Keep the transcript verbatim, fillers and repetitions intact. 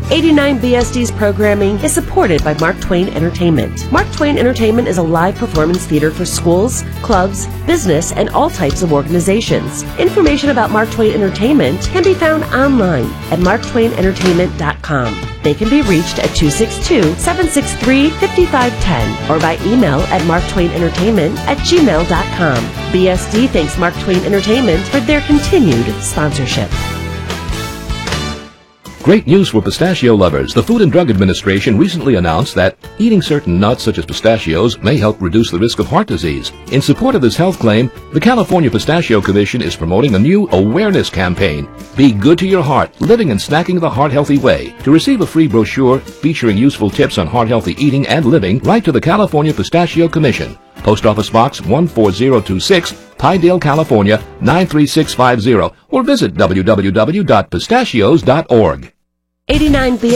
eighty-nine B S D's programming is supported by Mark Twain Entertainment. Mark Twain Entertainment is a live performance theater for schools, clubs, business, and all types of organizations. Information about Mark Twain Entertainment can be found online at mark twain entertainment dot com. They can be reached at two six two, seven six three, five five one zero or by email at mark twain entertainment at gmail dot com. B S D thanks Mark Twain Entertainment for their continued sponsorship. Great news for pistachio lovers. The Food and Drug Administration recently announced that eating certain nuts such as pistachios may help reduce the risk of heart disease. In support of this health claim, the California Pistachio Commission is promoting a new awareness campaign. Be good to your heart, living and snacking the heart-healthy way. To receive a free brochure featuring useful tips on heart-healthy eating and living, write to the California Pistachio Commission. Post Office Box one four zero two six, Pinedale, California nine three six five zero, or visit w w w dot pistachios dot org. eighty-nine B